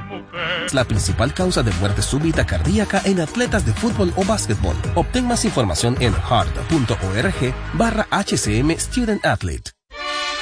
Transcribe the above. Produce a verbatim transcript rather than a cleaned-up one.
Es la principal causa de muerte súbita cardíaca en atletas de fútbol o básquetbol. Obtén más información en heart punto org barra H C M Student Athlete.